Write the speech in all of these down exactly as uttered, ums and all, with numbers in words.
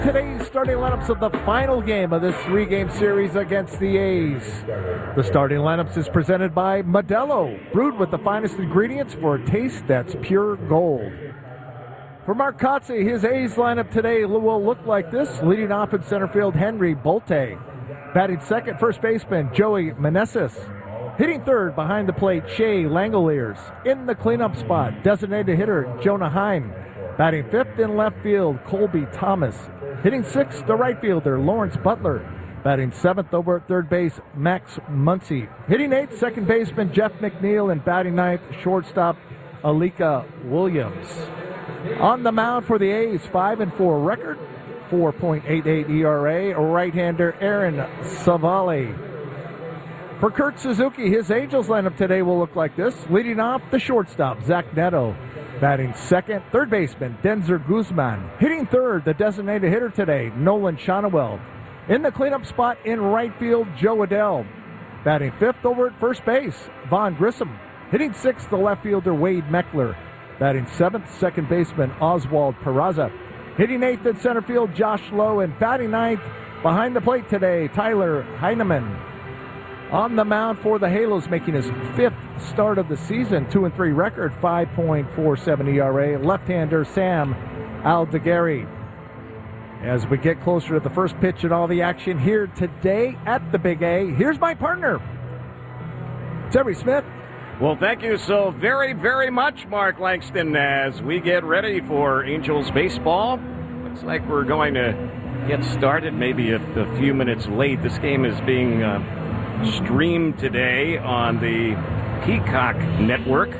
Today's starting lineups of the final game of this three-game series against the A's. The starting lineups is presented by Modelo, brewed with the finest ingredients for a taste that's pure gold. For Mark Kotze, his A's lineup today will look like this. Leading off in center field, Henry Bolte. Batting second, first baseman, Joey Meneses. Hitting third, behind the plate, Shea Langoliers. In the cleanup spot, designated hitter, Jonah Heim. Batting fifth in left field, Colby Thomas. Hitting sixth, the right fielder, Lawrence Butler. Batting seventh over at third base, Max Muncy. Hitting eighth, second baseman, Jeff McNeil. And batting ninth, shortstop, Alika Williams. On the mound for the A's, five and four record, four point eight eight E R A, right-hander Aaron Savali. For Kurt Suzuki, his Angels lineup today will look like this. Leading off, the shortstop, Zach Neto. Batting second, third baseman, Denzer Guzman. Hitting third, the designated hitter today, Nolan Shonewell. In the cleanup spot in right field, Joe Adell. Batting fifth over at first base, Vaughn Grissom. Hitting sixth, the left fielder, Wade Meckler. Batting seventh, second baseman, Oswald Peraza. Hitting eighth at center field, Josh Lowe. And batting ninth, behind the plate today, Tyler Heineman. On the mound for the Halos, making his fifth start of the season, two and three record, five point four seven E R A, left-hander Sam Aldeguerri. As we get closer to the first pitch and all the action here today at the Big A, here's my partner, Terry Smith. Well, thank you so very, very much, Mark Langston, as we get ready for Angels baseball. Looks like we're going to get started maybe a, a few minutes late. This game is being uh, streamed today on the Peacock Network,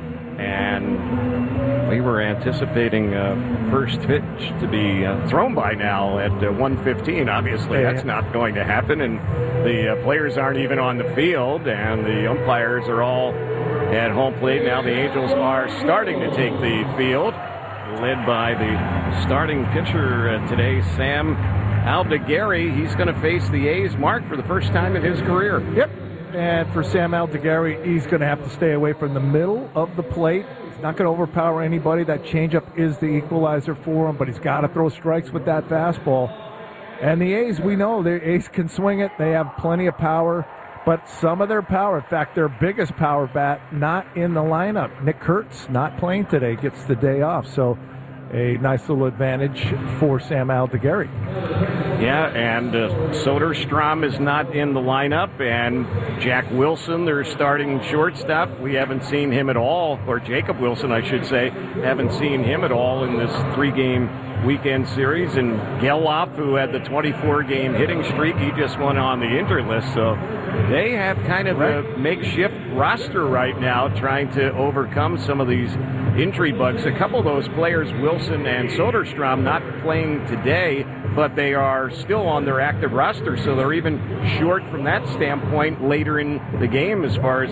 and we were anticipating uh, first pitch to be uh, thrown by now at uh, one fifteen. Obviously, yeah. That's not going to happen, and the uh, players aren't even on the field, and the umpires are all at home plate. Now the Angels are starting to take the field, led by the starting pitcher uh, today, Sam Aldeguerri. He's going to face the A's, Mark, for the first time in his career. Yep. And for Sam Aldeguerri, he's going to have to stay away from the middle of the plate. He's not going to overpower anybody. That changeup is the equalizer for him, but he's got to throw strikes with that fastball. And the A's, we know the A's can swing it. They have plenty of power, but some of their power, in fact, their biggest power bat, not in the lineup. Nick Kurtz, not playing today, gets the day off. So a nice little advantage for Sam Aldeguerri. Yeah, and uh, Soderstrom is not in the lineup, and Jack Wilson, their starting shortstop, we haven't seen him at all, or Jacob Wilson, I should say, haven't seen him at all in this three-game weekend series. And Geloff, who had the twenty-four game hitting streak, he just went on the injured list. So they have kind of right. a makeshift roster right now, trying to overcome some of these injury bugs. A couple of those players, Wilson and Soderstrom, not playing today, but they are still on their active roster, so they're even short from that standpoint later in the game as far as